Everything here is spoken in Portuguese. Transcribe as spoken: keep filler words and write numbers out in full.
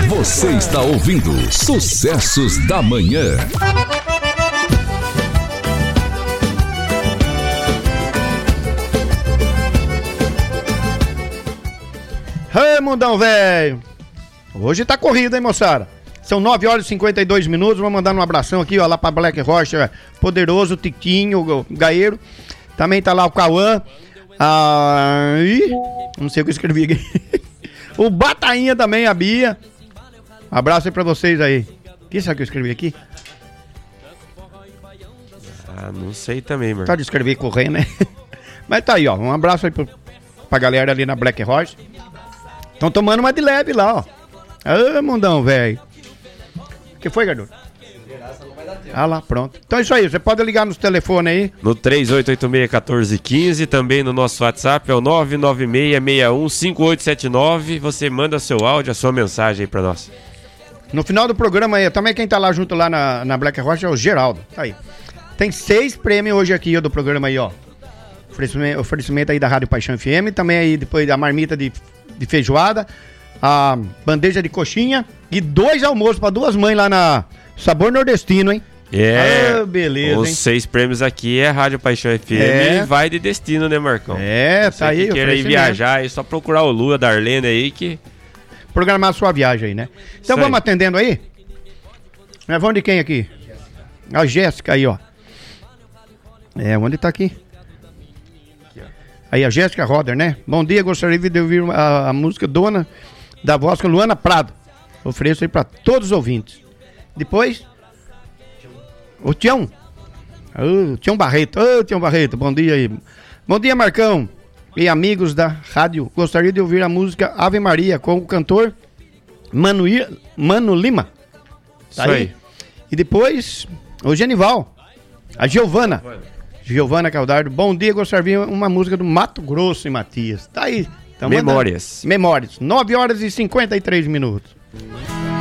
Você está ouvindo Sucessos da Manhã. Ei, mundão velho! Hoje tá corrido, hein, moçada? São nove horas e cinquenta e dois minutos. Vou mandar um abração aqui, ó, lá pra Black Rocha, Poderoso, Tiquinho, o Gaeiro. Também tá lá o Cauã. Ah, ih, não sei o que eu escrevi aqui. O Batainha também, a Bia. Abraço aí pra vocês aí. O que sabe que eu escrevi aqui? Ah, não sei também, mano. Tá de escrever correndo, né? Mas tá aí, ó. Um abraço aí pro, pra galera ali na Black Rocha. Estão tomando uma de leve lá, ó. Ô, mundão, velho. O que foi, Gardudo? Ah lá, pronto. Então é isso aí, você pode ligar nos telefones aí. No três oito oito seis, um quatro um cinco, também no nosso WhatsApp é o nove nove seis, seis um, cinco oito sete nove. Você manda seu áudio, a sua mensagem aí pra nós. No final do programa aí, também quem tá lá junto lá na, na Black Rocha é o Geraldo. Tá aí. Tem seis prêmios hoje aqui, ó, do programa aí, ó. Oferecimento, oferecimento aí da Rádio Paixão F M, também aí depois da marmita de... de feijoada, a bandeja de coxinha e dois almoços para duas mães lá na Sabor Nordestino, hein? É, ah, beleza, os hein? seis prêmios aqui é Rádio Paixão F M É. e vai de destino, né, Marcão? É, Você tá aí. que queira ir viajar, é só procurar o Lula, da Arlene aí que... Programar a sua viagem aí, né? Então Isso vamos aí. atendendo aí? Nós vamos de quem aqui? A Jéssica aí, ó. É, onde tá aqui? Aí a Jéssica Roder, né? Bom dia, gostaria de ouvir a, a música Dona da voz com Luana Prado. Ofereço aí pra todos os ouvintes. Depois, o Tião. Ô, Tião Barreto. Ô, Tião Barreto, bom dia aí. Bom dia, Marcão e amigos da rádio. Gostaria de ouvir a música Ave Maria com o cantor Manu, Mano Lima. Tá Isso aí. aí. E depois, o Genival. A Giovana. Giovana Caldardo, bom dia, gostaria de ouvir uma música do Mato Grosso e Matias. Tá aí. Então Memórias. Memórias. nove horas e cinquenta e três minutos.